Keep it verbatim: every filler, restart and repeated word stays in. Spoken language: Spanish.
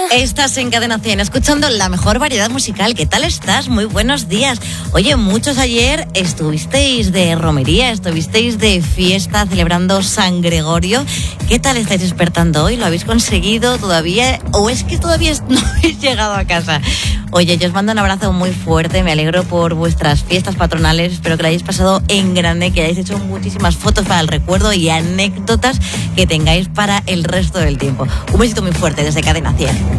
Estás en Cadena cien, escuchando la mejor variedad musical. ¿Qué tal estás? Muy buenos días. Oye, muchos ayer estuvisteis de romería, estuvisteis de fiesta celebrando San Gregorio. ¿Qué tal estáis despertando hoy? ¿Lo habéis conseguido todavía? ¿O es que todavía no habéis llegado a casa? Oye, yo os mando un abrazo muy fuerte. Me alegro por vuestras fiestas patronales. Espero que lo hayáis pasado en grande, que hayáis hecho muchísimas fotos para el recuerdo y anécdotas que tengáis para el resto del tiempo. Un besito muy fuerte desde Cadena cien.